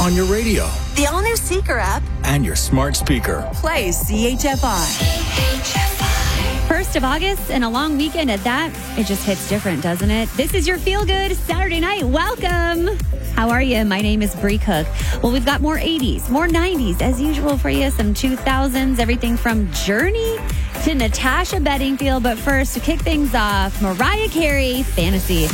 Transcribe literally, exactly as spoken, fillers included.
on your radio, the all-new Seeker app, and your smart speaker. Play C H F I. C H F I. First of August and a long weekend at that. It just hits different, doesn't it? This is your Feel Good Saturday night. Welcome. How are you? My name is Bree Cook. Well, we've got more eighties, more nineties as usual for you. Some two thousands, everything from Journey to Natasha Bedingfield. But first, to kick things off, Mariah Carey, Fantasy.